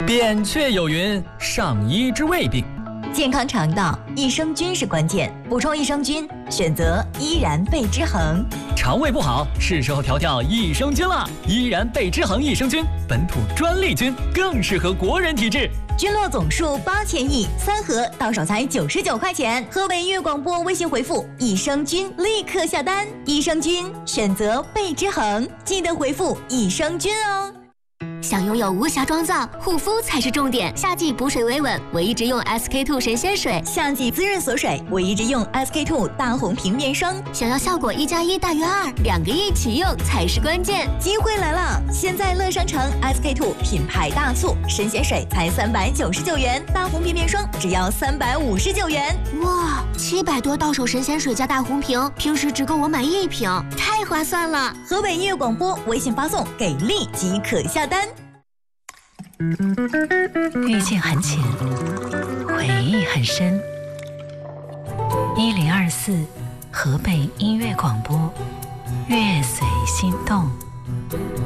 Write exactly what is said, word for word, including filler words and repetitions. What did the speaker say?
扁鹊有云：“上医之未病。” 健康肠道，益生菌是关键。补充益生菌，选择依然贝之恒。 肠胃不好，是时候调调益生菌了。依然贝之恒益生菌，本土专利菌，更适合国人体质。 菌落总数八千亿，三盒到手才九十九块钱。河北音乐广播微信回复“益生菌”，立刻下单。益生菌选择贝之恒，记得回复“益生菌”哦。 想拥有无瑕妆造，护肤才是重点。夏季补水维稳，我一直用 S K two 神仙水； 夏季滋润锁水，我一直用 S K two 大红瓶面霜。 想要效果一加一大于二，两个一起用才是关键。 机会来了！现在乐商城 S K two 品牌大促，神仙水才三百九十九元，大红瓶面霜只要三百五十九元。 哇，七百多到手神仙水加大红瓶，平时只够我买一瓶，太划算了！ 河北音乐广播微信发送给力即可下单。 遇见很浅，回忆很深。一零二四河北音乐广播，乐随心动。